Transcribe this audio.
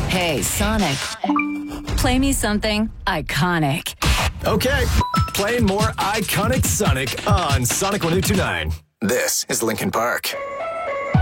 Hey, Sonic. Play me something iconic. Okay, playing more iconic Sonic on Sonic 102.9. This is Linkin Park.